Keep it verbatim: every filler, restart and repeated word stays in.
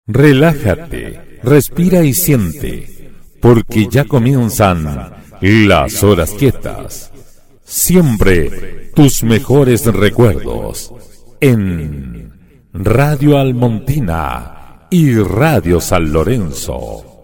Relájate, respira y siente, porque ya comienzan las horas quietas. Siempre tus mejores recuerdos en Radio Almontina y Radio San Lorenzo.